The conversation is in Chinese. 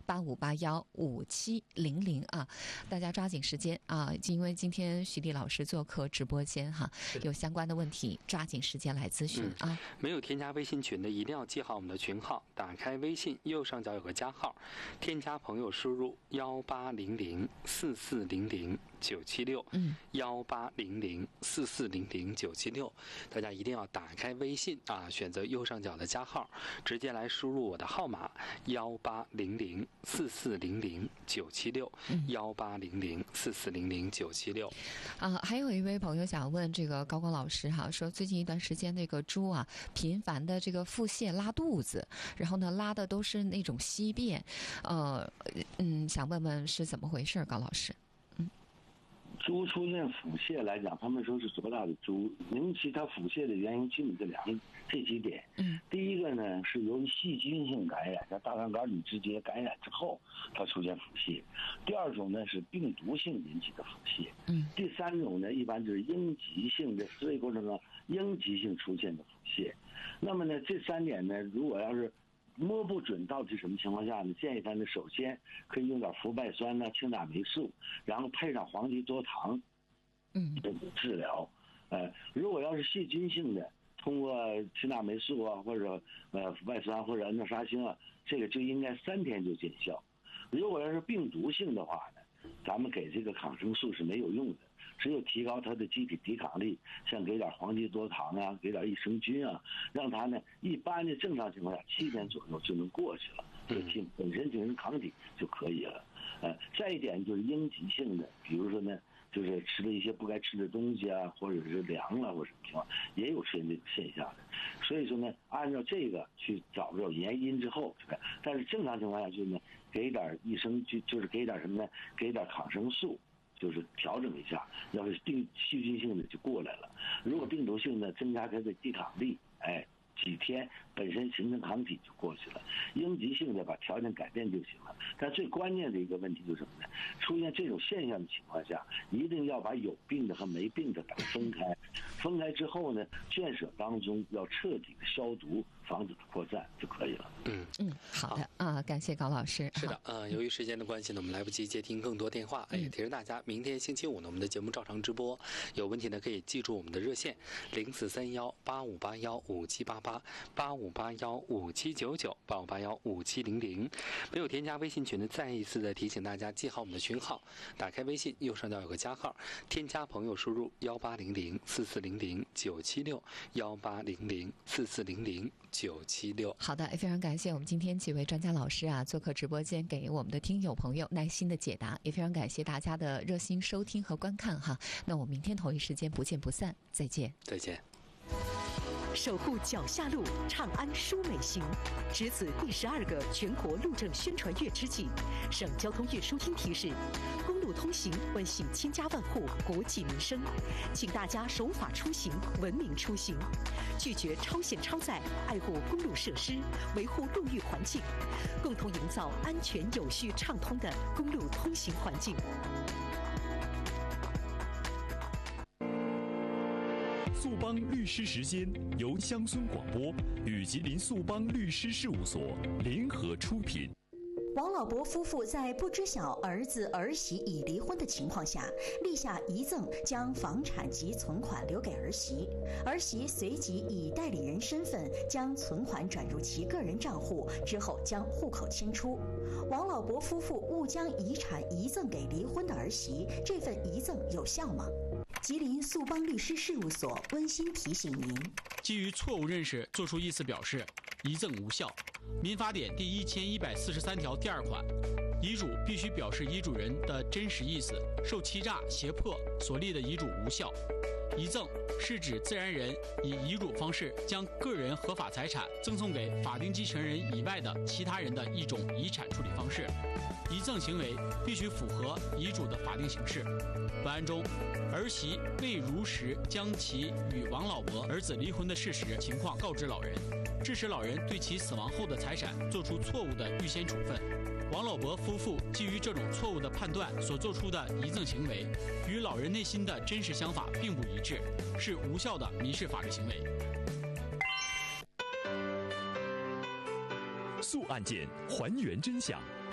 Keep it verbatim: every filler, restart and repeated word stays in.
八五八幺五七零零啊，大家抓紧时间啊，因为今天徐丽老师做客直播间哈，有相关的问题抓紧时间来咨询啊、嗯。 没有添加微信群的一定要记好我们的群号，打开微信右上角有个加号，添加朋友输入幺八零零四四零零九七六，嗯，幺八零零四四零零九七六，大家一定要打开微信啊，选择右上角的加号，直接来输入我的号码幺八零零四四零零九七六，幺八零零四四零零九七六。 啊，还有一位朋友想问这个高光老师哈，说最近一段时间那个猪啊，频繁的这个腹泻拉肚子，然后呢拉的都是那种稀便，呃，嗯，想问问是怎么回事，高老师？ 猪出现腹泻来讲，他们说是多大的猪引起它腹泻的原因，基本这两这几点。嗯，第一个呢是由于细菌性感染，像大肠杆菌直接感染之后，它出现腹泻；第二种呢是病毒性引起的腹泻。嗯，第三种呢一般就是应急性的思维过程中应急性出现的腹泻。那么呢这三点呢，如果要是摸不准到底什么情况下呢，建议他呢首先可以用点氟拜酸呢、清大霉素，然后配上黄芪多糖，嗯，治疗。呃，如果要是细菌性的，通过清大霉素啊，或者呃氟拜酸或者安诺沙星啊，这个就应该三天就见效。如果要是病毒性的话呢，咱们给这个抗生素是没有用的，只有提高它的机体抵抗力，像给点黄芪多糖啊，给点益生菌啊，让它呢一般的正常情况下七天左右就能过去了，这个本身精神抗体就可以了。呃，再一点就是应急性的，比如说呢，就是吃了一些不该吃的东西啊，或者是凉了或什么情况，也有出现这个现象的。所以说呢，按照这个去找着原因之后，但是正常情况下就是呢，给点益生菌，就是给点什么呢？给点抗生素。就是调整一下，要是病细菌性的就过来了，如果病毒性的增加它的抵抗力，哎，几天本身形成抗体就过去了。应急性的把条件改变就行了。但最关键的一个问题就是什么呢？出现这种现象的情况下，一定要把有病的和没病的打分开，分开之后呢，圈舍当中要彻底的消毒，防止它扩散就可以了。 嗯嗯，好的啊，感谢高老师。 是的，呃，由于时间的关系呢，我们来不及接听更多电话，也提示大家，明天星期五呢，我们的节目照常直播。有问题呢，可以记住我们的热线零四三幺八五八幺五七八八八五八幺五七九九八五八幺五七零零。没有添加微信群的，再一次的提醒大家记好我们的群号，打开微信右上角有个加号，添加朋友输入幺八零零四四零零九七六幺八零零四四零零九七六。 好的，非常感谢我们今天几位专家老师啊，做客直播间给我们的听友朋友耐心的解答，也非常感谢大家的热心收听和观看哈。那我们明天同一时间不见不散，再见。 再见。 守护脚下路，畅安舒美行。值此第十二个全国路政宣传月之际，省交通运输厅提示：公路通行关系千家万户国计民生，请大家守法出行，文明出行，拒绝超限超载，爱护公路设施，维护路域环境，共同营造安全有序畅通的公路通行环境。 速帮律师时间由乡村广播与吉林速帮律师事务所联合出品。 王老伯夫妇在不知晓儿子儿媳已离婚的情况下，立下遗赠，将房产及存款留给儿媳。儿媳随即以代理人身份将存款转入其个人账户，之后将户口迁出。王老伯夫妇误将遗产遗赠给离婚的儿媳，这份遗赠有效吗？吉林速帮律师事务所温馨提醒您： 基于错误认识作出意思表示，遗赠无效。民法典第一千一百四十三条第二款，遗嘱必须表示遗嘱人的真实意思，受欺诈、胁迫所立的遗嘱无效。遗赠是指自然人以遗嘱方式将个人合法财产赠送给法定继承人以外的其他人的一种遗产处理方式。遗赠行为必须符合遗嘱的法定形式。本案中，儿媳未如实将其与王老伯儿子离婚的事实情况告知老人，致使老人对其死亡后的财产做出错误的预先处分。王老伯夫妇基于这种错误的判断所做出的遗赠行为，与老人内心的真实想法并不一致，是无效的民事法律行为。 速案件还原真相。